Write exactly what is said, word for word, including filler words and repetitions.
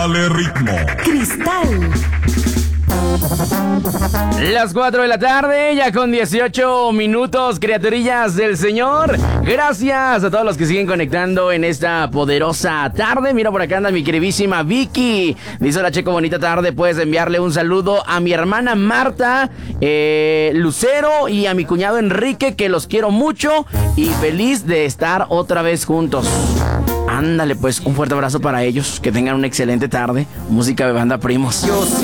Dale ritmo. Cristal. Las cuatro de la tarde, ya con dieciocho minutos, criaturillas del Señor. Gracias a todos los que siguen conectando en esta poderosa tarde. Mira, por acá anda mi queridísima Vicky. Dice: hola, Checo, bonita tarde. Puedes enviarle un saludo a mi hermana Marta eh, Lucero y a mi cuñado Enrique, que los quiero mucho y feliz de estar otra vez juntos. Ándale, pues, un fuerte abrazo para ellos. Que tengan una excelente tarde. Música de Banda Primos.